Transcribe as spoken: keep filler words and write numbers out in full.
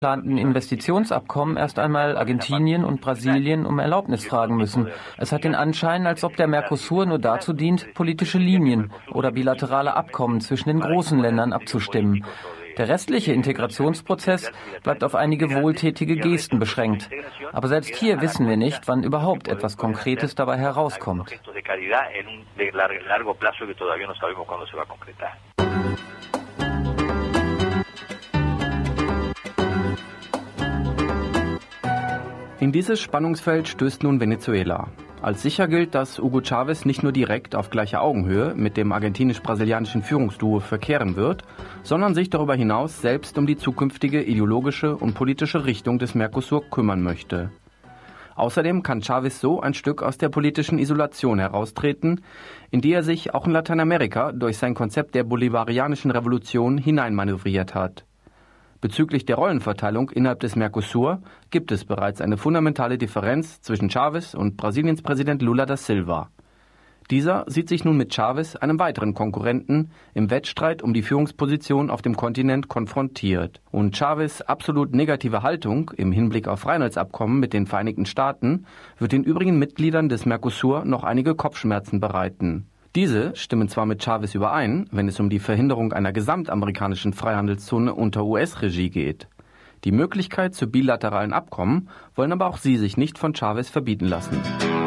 geplanten Investitionsabkommen erst einmal Argentinien und Brasilien um Erlaubnis fragen müssen. Es hat den Anschein, als ob der Mercosur nur dazu dient, politische Linien oder bilaterale Abkommen zwischen den großen Ländern abzustimmen. Der restliche Integrationsprozess bleibt auf einige wohltätige Gesten beschränkt. Aber selbst hier wissen wir nicht, wann überhaupt etwas Konkretes dabei herauskommt. In dieses Spannungsfeld stößt nun Venezuela. Als sicher gilt, dass Hugo Chávez nicht nur direkt auf gleicher Augenhöhe mit dem argentinisch-brasilianischen Führungsduo verkehren wird, sondern sich darüber hinaus selbst um die zukünftige ideologische und politische Richtung des Mercosur kümmern möchte. Außerdem kann Chávez so ein Stück aus der politischen Isolation heraustreten, in die er sich auch in Lateinamerika durch sein Konzept der bolivarianischen Revolution hineinmanövriert hat. Bezüglich der Rollenverteilung innerhalb des Mercosur gibt es bereits eine fundamentale Differenz zwischen Chávez und Brasiliens Präsident Lula da Silva. Dieser sieht sich nun mit Chávez, einem weiteren Konkurrenten, im Wettstreit um die Führungsposition auf dem Kontinent konfrontiert. Und Chávez' absolut negative Haltung im Hinblick auf Freihandelsabkommen mit den Vereinigten Staaten wird den übrigen Mitgliedern des Mercosur noch einige Kopfschmerzen bereiten. Diese stimmen zwar mit Chávez überein, wenn es um die Verhinderung einer gesamtamerikanischen Freihandelszone unter U S-Regie geht. Die Möglichkeit zu bilateralen Abkommen wollen aber auch sie sich nicht von Chávez verbieten lassen.